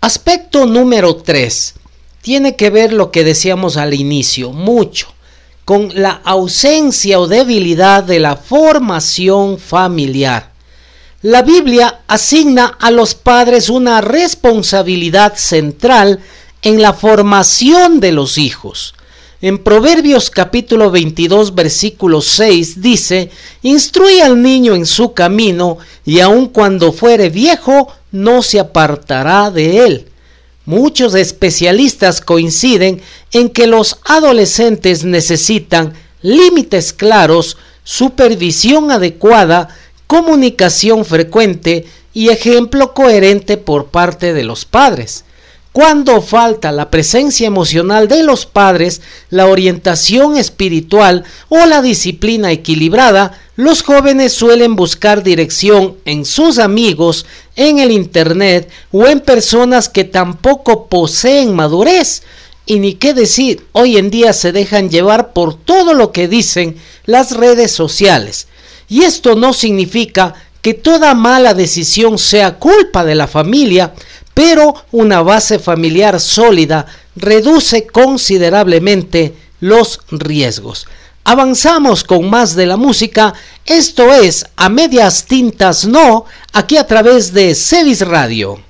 Aspecto número 3. Tiene que ver lo que decíamos al inicio, mucho, con la ausencia o debilidad de la formación familiar. La Biblia asigna a los padres una responsabilidad central en la formación de los hijos. En Proverbios capítulo 22, versículo 6 dice: «Instruye al niño en su camino, y aun cuando fuere viejo, no se apartará de él». Muchos especialistas coinciden en que los adolescentes necesitan límites claros, supervisión adecuada, comunicación frecuente y ejemplo coherente por parte de los padres. Cuando falta la presencia emocional de los padres, la orientación espiritual o la disciplina equilibrada, los jóvenes suelen buscar dirección en sus amigos, en el internet o en personas que tampoco poseen madurez. Y ni qué decir, hoy en día se dejan llevar por todo lo que dicen las redes sociales. Y esto no significa que toda mala decisión sea culpa de la familia, pero una base familiar sólida reduce considerablemente los riesgos. Avanzamos con más de la música. Esto es A Medias Tintas No, aquí a través de Cevis Radio.